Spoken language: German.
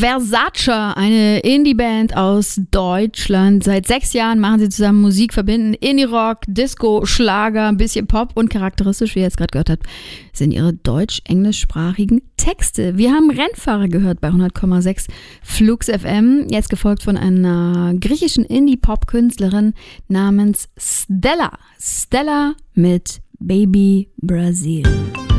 Versace, eine Indie-Band aus Deutschland. Seit 6 Jahren machen sie zusammen Musik, verbinden Indie-Rock, Disco, Schlager, ein bisschen Pop und charakteristisch, wie ihr jetzt gerade gehört habt, sind ihre deutsch-englischsprachigen Texte. Wir haben Rennfahrer gehört bei 100,6 Flux FM, jetzt gefolgt von einer griechischen Indie-Pop-Künstlerin namens Stella. Stella mit Baby Brazil.